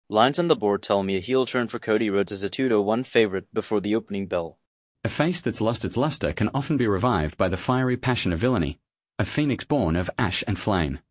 Lines on the board tell me a heel turn for Cody Rhodes is a 2-1 favorite before the opening bell. A face that's lost its luster can often be revived by the fiery passion of villainy, a phoenix born of ash and flame.